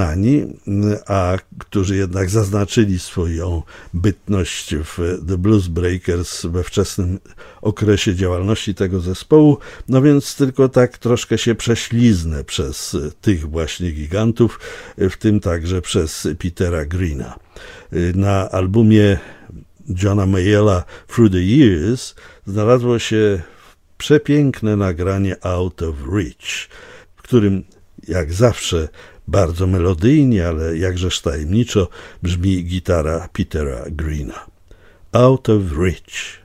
a którzy jednak zaznaczyli swoją bytność w The Blues Breakers we wczesnym okresie działalności tego zespołu, no więc tylko tak troszkę się prześliznę przez tych właśnie gigantów, w tym także przez Petera Greena. Na albumie Johna Mayalla Through the Years znalazło się przepiękne nagranie Out of Reach, w którym jak zawsze bardzo melodyjnie, ale jakżeż tajemniczo brzmi gitara Petera Greena. Out of Reach.